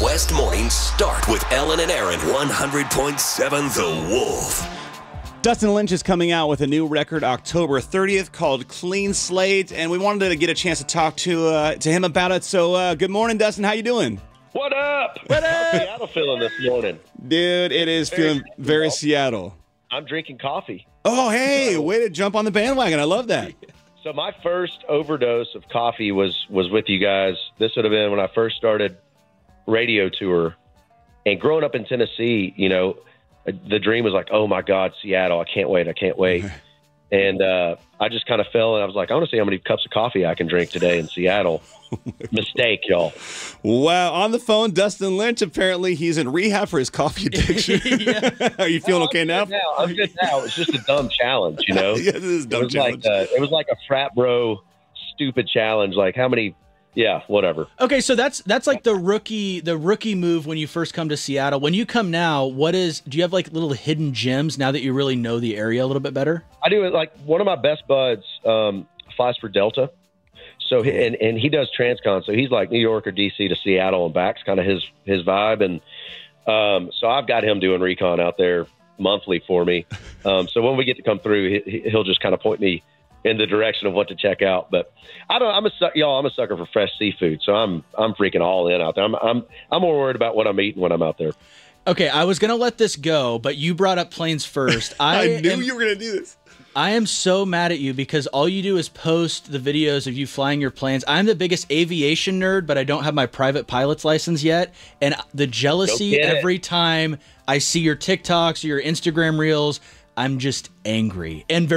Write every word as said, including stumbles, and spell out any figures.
West mornings start with Ellen and Aaron. one hundred point seven The Wolf. Dustin Lynch is coming out with a new record October thirtieth called Clean Slate, and we wanted to get a chance to talk to uh, to him about it. So, uh, good morning, Dustin. How you doing? What up? What up? How's Seattle feeling this morning? Dude, it is Very feeling very Seattle. I'm drinking coffee. Oh, hey, way to jump on the bandwagon. I love that. So my first overdose of coffee was was with you guys. This would have been when I first started radio tour. And growing up in Tennessee, you know, the dream was like, oh, my God, Seattle. I can't wait. I can't wait. And uh, I just kind of fell, and I was like, I want to see how many cups of coffee I can drink today in Seattle. Mistake, y'all. Wow. On the phone, Dustin Lynch. Apparently, he's in rehab for his coffee addiction. Yeah. Are you feeling no, okay I'm now? now? I'm good now. It's just a dumb challenge, you know? Yeah, this is a dumb it was challenge. Like a, it was like a frat bro stupid challenge. Like how many... Yeah, whatever. Okay, so that's that's like the rookie the rookie move when you first come to Seattle. When you come now, what is do you have like little hidden gems now that you really know the area a little bit better? I do. Like one of my best buds um, flies for Delta, so he, and and he does transcon. So he's like New York or D C to Seattle and back. It's kind of his his vibe, and um, so I've got him doing recon out there monthly for me. Um, so when we get to come through, he, he'll just kind of point me in the direction of what to check out. But I don't, I'm a suck, y'all, I'm a sucker for fresh seafood. So I'm, I'm freaking all in out there. I'm, I'm, I'm more worried about what I'm eating when I'm out there. Okay. I was going to let this go, but you brought up planes first. I, I knew am, you were going to do this. I am so mad at you because all you do is post the videos of you flying your planes. I'm the biggest aviation nerd, but I don't have my private pilot's license yet. And the jealousy every time I see your TikToks or your Instagram reels, I'm just angry and very